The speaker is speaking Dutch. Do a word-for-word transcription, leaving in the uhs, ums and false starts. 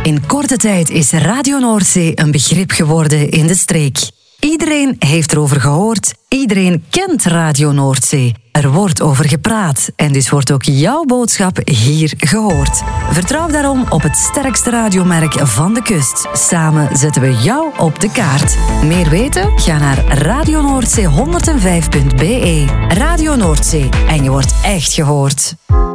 In korte tijd is Radio Noordzee een begrip geworden in de streek. Iedereen heeft erover gehoord, iedereen kent Radio Noordzee. Er wordt over gepraat en dus wordt ook jouw boodschap hier gehoord. Vertrouw daarom op het sterkste radiomerk van de kust. Samen zetten we jou op de kaart. Meer weten? Ga naar radio noordzee honderdvijf punt be. Radio Noordzee en je wordt echt gehoord.